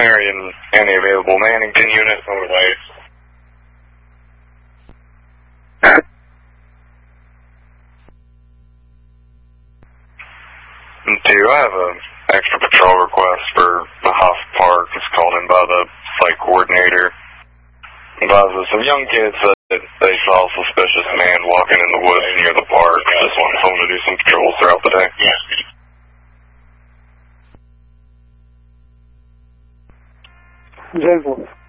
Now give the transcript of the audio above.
Marion, any available Mannington unit over there? I have an extra patrol request for Mahaff Park. It's called in by the site coordinator. Advises some young kids that they saw a suspicious man walking in the woods near the park. Just want someone to do some patrols throughout the day. James 1.